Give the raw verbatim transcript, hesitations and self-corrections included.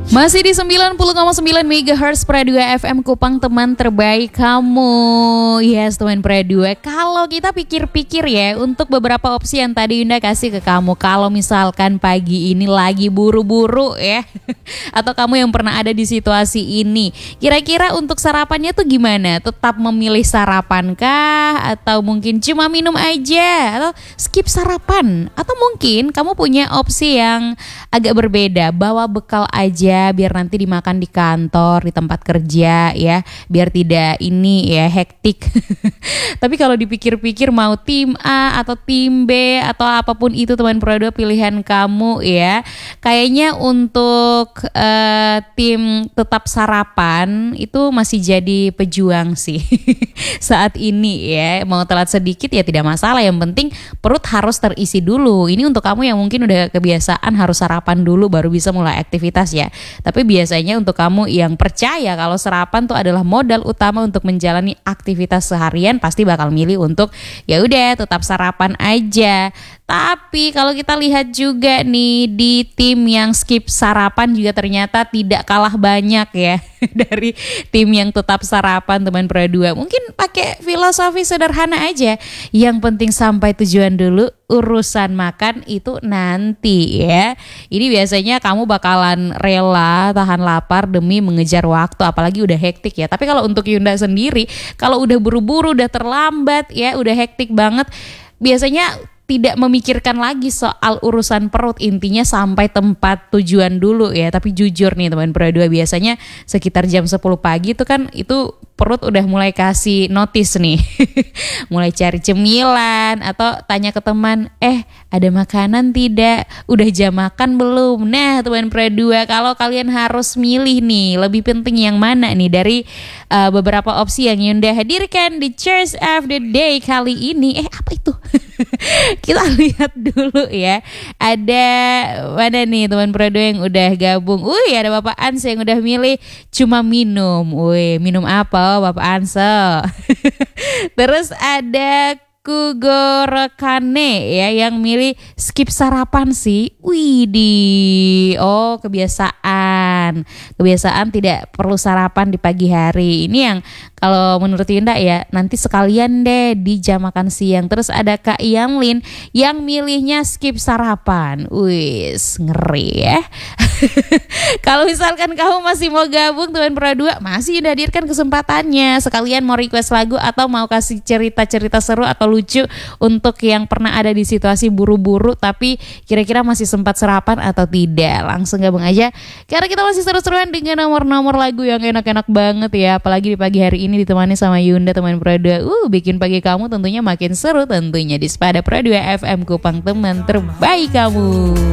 Masih di sembilan puluh koma sembilan megahertz Pra dua F M Kupang, teman terbaik kamu. Yes, teman Pra dua. Kalau kita pikir-pikir ya, untuk beberapa opsi yang tadi Yunda kasih ke kamu, kalau misalkan pagi ini lagi buru-buru ya, atau kamu yang pernah ada di situasi ini, kira-kira untuk sarapannya tuh gimana? Tetap memilih sarapan kah? Atau mungkin cuma minum aja? Atau skip sarapan? Atau mungkin kamu punya opsi yang agak berbeda, bawa bekal aja biar nanti dimakan di kantor, di tempat kerja ya, biar tidak ini ya hektik. Tapi kalau dipikir-pikir mau tim A atau tim B atau apapun itu teman Pro dua pilihan kamu ya, kayaknya untuk uh, tim tetap sarapan itu masih jadi pejuang sih saat ini ya. Mau telat sedikit ya tidak masalah, yang penting perut harus terisi dulu. Ini untuk kamu yang mungkin udah kebiasaan harus sarapan dulu baru bisa mulai aktivitas ya. Tapi biasanya untuk kamu yang percaya kalau sarapan tuh adalah modal utama untuk menjalani aktivitas seharian, pasti bakal milih untuk ya udah tetap sarapan aja. Tapi kalau kita lihat juga nih di tim yang skip sarapan juga ternyata tidak kalah banyak ya dari tim yang tetap sarapan teman Pro dua. Mungkin pakai filosofi sederhana aja, yang penting sampai tujuan dulu, urusan makan itu nanti ya. Ini biasanya kamu bakalan rela tahan lapar demi mengejar waktu, apalagi udah hektik ya. Tapi kalau untuk Yunda sendiri, kalau udah buru-buru, udah terlambat ya, udah hektik banget, biasanya tidak memikirkan lagi soal urusan perut, intinya sampai tempat tujuan dulu ya. Tapi jujur nih teman Pro dua, biasanya sekitar jam sepuluh pagi itu kan itu perut udah mulai kasih notice nih. Mulai cari cemilan atau tanya ke teman, eh ada makanan tidak? Udah jam makan belum? Nah teman Pro dua, kalau kalian harus milih nih, lebih penting yang mana nih dari uh, beberapa opsi yang Yunda hadirkan di Cheers of the Day kali ini? Eh apa itu? Kita lihat dulu ya. Ada mana nih teman Pro dua yang udah gabung? Wih, ada Bapak Ans yang udah milih cuma minum. Wih, minum apa Bapak Ansel? Terus ada Kugorekane ya yang milih skip sarapan sih. Wih di oh kebiasaan kebiasaan tidak perlu sarapan di pagi hari. Ini yang kalau menurut Yunda ya nanti sekalian deh di jam makan siang. Terus ada Kak Yamlin yang milihnya skip sarapan. Wis ngeri ya. Kalau misalkan kamu masih mau gabung teman Pro dua, masih Yunda hadirkan kesempatannya. Sekalian mau request lagu atau mau kasih cerita-cerita seru atau lucu untuk yang pernah ada di situasi buru-buru tapi kira-kira masih sempat sarapan atau tidak. Langsung gabung aja karena kita masih seru-seruan dengan nomor-nomor lagu yang enak-enak banget ya. Apalagi di pagi hari ini ditemani sama Yunda teman Pro dua. Uh, bikin pagi kamu tentunya makin seru tentunya di Spada Pro dua F M Kupang, teman terbaik kamu.